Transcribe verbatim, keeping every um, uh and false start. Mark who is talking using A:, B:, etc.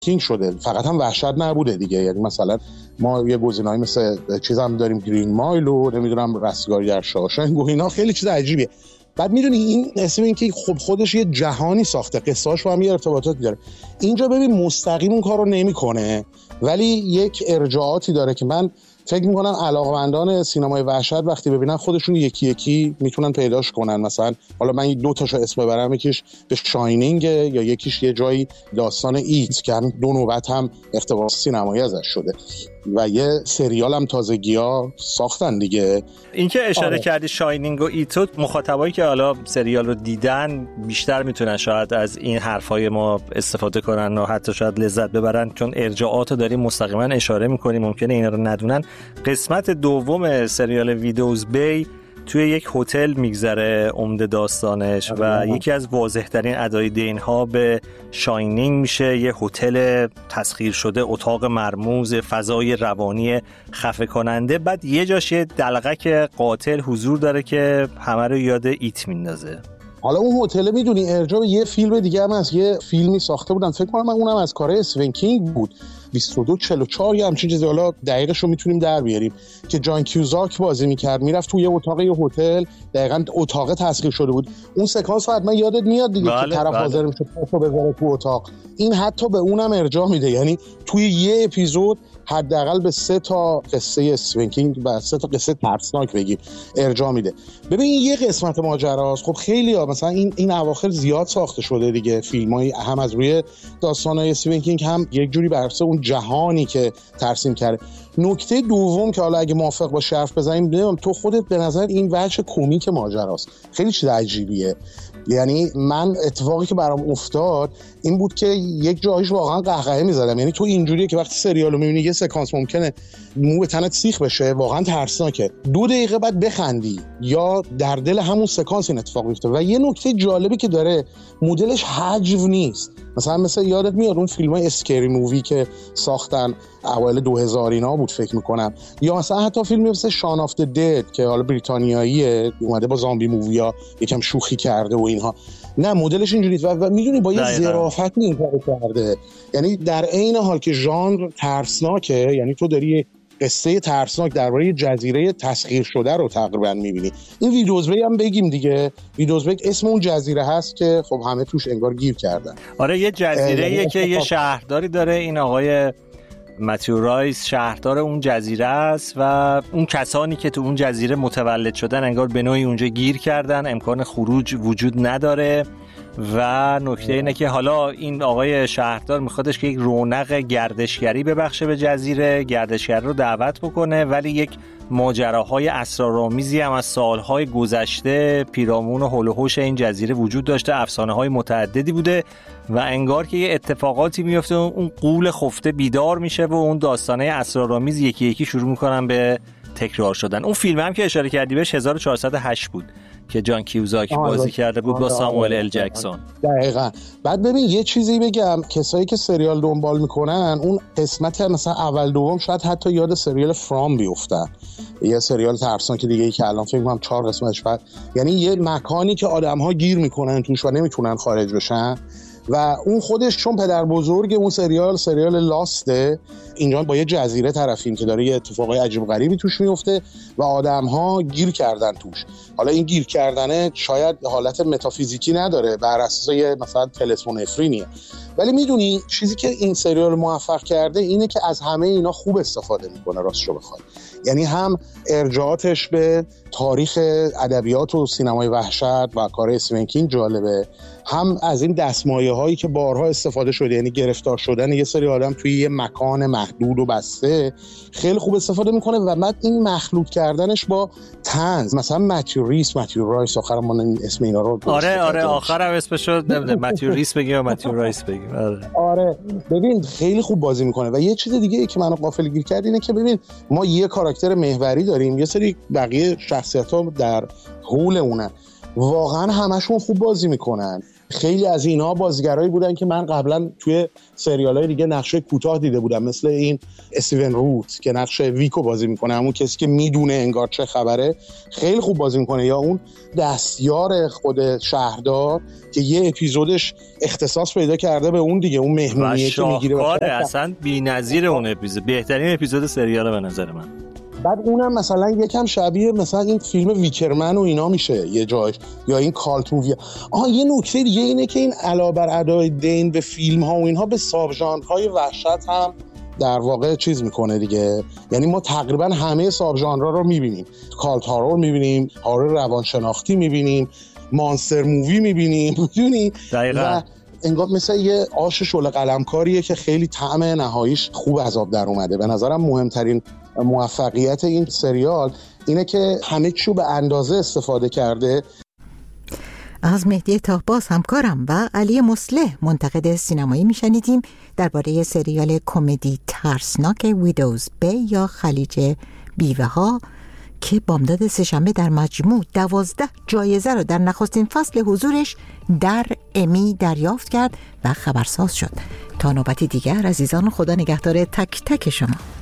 A: کینگ شده. فقط هم وحشت نبوده دیگه، یعنی مثلا ما یه گزینه‌ای مثل چیزام داریم، گرین مایل و نمیدونم رستگاری در شاوشنگ و اینا، خیلی چیز عجیبیه. بعد میدونی این اسم این که خب خودش یه جهانی ساخته، قصه‌اش با هم یه ارتباطاتی داره. اینجا ببین مستقیم اون کارو نمیکنه، ولی یک ارجاعاتی داره که من فکر میکنم علاقمندان سینمای وحشت وقتی ببینن خودشون یکی یکی میتونن پیداش کنن. مثلا حالا من دو تاشو اسم ببرم، یکیش به شاینینگ یا یکیش یه جایی داستان ایت که هم دو نوبت هم اقتباس سینمایی ازش شده و یه سریال هم تازگی‌ها ساختن دیگه.
B: این که اشاره
A: آره.
B: کردی شاینینگ و ایتو، مخاطبایی که حالا سریال رو دیدن بیشتر میتونن شاید از این حرفای ما استفاده کنن و حتی شاید لذت ببرن، چون ارجاعات رو داریم مستقیما اشاره میکنیم، ممکنه اینا رو ندونن. قسمت دوم سریال ویدوز بی توی یک هتل میگذره عمده داستانش و یکی از واضح‌ترین ادای دین‌ها به شاینینگ میشه. یه هتل تسخیر شده، اتاق مرموز، فضای روانی خفه کننده، بعد یه جاش یه دلغک قاتل حضور داره که همه رو یاد ایت میندازه.
A: حالا اون هتل میدونی ارجاع به یه فیلم دیگه هم از یه فیلمی ساخته بودن، فکر کنم اونم از کار استیون کینگ بود، بیست و دو چهل و چهار یا همچین چیزی، حالا دقیقش رو میتونیم در بیاریم، که جان کیوزاک بازی میکرد، میرفت توی یه اتاق یه هتل، دقیقاً اتاق تسخیر شده بود. اون سکانس حتما یادت میاد دیگه،
B: بله،
A: که طرف
B: بله.
A: حاضر میشه پاشو بذاره تو اتاق. این حتی به اونم ارجاع میده، یعنی توی یه اپیزود حداقل به سه تا قصه استیون کینگ و سه تا قصه ترسناک بگیم ارجاع میده. ببین این یه قسمت ماجراست. خب خیلی ها مثلا این این اواخر زیاد ساخته شده دیگه، فیلمای هم از روی داستانای استیون کینگ، هم یک جوری بر اساس اون جهانی که ترسیم کرده. نکته دوم که حالا اگه موافق باشی حرف بزنیم، نمیدونم تو خودت به نظر این وجه کمیک ماجراست خیلی چیز عجیبیه. یعنی من اتفاقی که برام افتاد این بود که یک جایش واقعا قهقهه می‌زدم. یعنی تو اینجوریه که وقتی سریالو می‌بینی یه سکانس ممکنه مو به تنت سیخ بشه، واقعا ترسناکه، دو دقیقه بعد بخندی یا در دل همون سکانس این اتفاق میفته. و یه نکته جالبی که داره، مدلش حجو نیست. مثلا مثلا یادت میاد اون فیلمای اسکری مووی که ساختن اوایل دو هزار اینا بود فکر میکنم، یا مثلا حتی فیلمی مثل شان آف د دد که حالا بریتانیاییه، اومده با زامبی موویا یکم شوخی کرده و اینها. نه مدلش اینجوریه و, و میدونی با یه ظرافت این کارو کرده، یعنی در عین حال که ژانر ترسناکه، یعنی تو داری قصه ترسناک درباره جزیره تسخیر شده رو تقریبا می‌بینی. این ویدوز بی هم بگیم دیگه، ویدوز بی اسم اون جزیره هست که خب همه توش انگار گیر کردن.
B: آره یه جزیره‌ایه که یه شهرداری داره، این آقای متیو رایس شهردار اون جزیره است و اون کسانی که تو اون جزیره متولد شدن انگار به نوعی اونجا گیر کردن، امکان خروج وجود نداره. و نکته اینه که حالا این آقای شهردار میخوادش که یک رونق گردشگری ببخشه به جزیره، گردشگری رو دعوت بکنه، ولی یک ماجراهای اسرارآمیزی هم از سالهای گذشته پیرامون و هول و هوش این جزیره وجود داشته، افسانه‌های متعددی بوده و انگار که یه اتفاقاتی میفته، اون غول خفته بیدار میشه و اون داستانه اسرارآمیز یکی یکی شروع میکنن به تکرار شدن. اون فیلم هم که اشاره کردی بهش هزار و چهارصد و هشت بود که جان کیوزاک بازی کرده بود با ساموئل ال جکسون.
A: دقیقاً. بعد ببین یه چیزی بگم، کسایی که سریال دنبال میکنن اون قسمت مثلا اول دوم شاید حتی یاد سریال فرام بیفتن، یه سریال ترسناک دیگه ای که الان فکر کنم چهار قسمتش بعد، یعنی یه مکانی که آدم‌ها گیر میکنن توش و نمیتونن خارج بشن و اون خودش چون پدر بزرگ اون سریال سریال لاسته، اینجا با یه جزیره طرفیم که داره یه اتفاقای عجیب غریبی توش میفته و آدم‌ها گیر کردن توش. حالا این گیر کردنه شاید حالت متافیزیکی نداره، بر اساس یه مثلا تلسمون افرینیه، ولی میدونی چیزی که این سریال موفق کرده اینه که از همه اینا خوب استفاده میکنه راستشو بخوای. یعنی هم ارجاعاتش به تاریخ ادبیات و سینمای وحشت و کار استیون کینگ جالبه، هم از این دستمایه هایی که بارها استفاده شده، یعنی گرفتار شدن یه سری آدم توی یه مکان محدود و بسته خیلی خوب استفاده میکنه و بعد این مخلوط کردنش با طنز، مثلا متیو ریس متیو رایس، آخر ما اسم اینا رو
B: آره آره آخرم اسمش رو نمیدونم متیو ریس بگیم یا متیو رایس بگیم. آره
A: آره ببین خیلی خوب بازی میکنه. و یه چیز دیگه ای که منو غافلگیر کرد اینه که ببین ما یه کاراکتر محوری داریم، یه سری بقیه شخصیت‌ها در حول اونن، واقعا همشون خوب بازی میکنن خیلی از اینها بازیگرایی بودن که من قبلا توی سریال‌های دیگه نقشه کوتاه دیده بودم، مثل این استیون روت که نقش ویکو بازی میکنه، همون کسی که میدونه انگار چه خبره، خیلی خوب بازی میکنه. یا اون دستیار خود شهردار که یه اپیزودش اختصاص پیدا کرده به اون دیگه، اون مهمونیه که میگیره و
B: اصلا بی‌نظیر اون اپیزود، بهترین اپیزود سریال به نظر من.
A: بعد اونم مثلا یکم شبیه مثلا این فیلم ویکرمن و اینا میشه یه جایش، یا این کالت مووی. آها یه نکته دیگه اینه که این علاوه بر ادای دین به فیلم ها و اینها، به ساب ژانرهای وحشت هم در واقع چیز میکنه دیگه. یعنی ما تقریبا همه ساب ژانرها رو میبینیم، کالت هارور میبینیم، هارور روانشناختی میبینیم، مانستر مووی میبینیم، میدونی؟
B: دقیقاً.
A: انگار مثل یه آش شعله قلمکاریه که خیلی طعم نهاییش خوب از آب در اومده. به نظرم مهمترین موفقیت این سریال اینه که همه چیو به اندازه استفاده کرده.
C: از مهدی طاهباز همکارم و علی مصلح منتقد سینمایی میشنیدیم درباره سریال کمدی ترسناک ویدوز بی یا خلیج بیوه ها که بامداد سه‌شنبه در مجموع دوازده جایزه رو در نخستین فصل حضورش در امی دریافت کرد و خبرساز شد. تا نوبتی دیگر عزیزان، خدا نگهدار تک تک شما.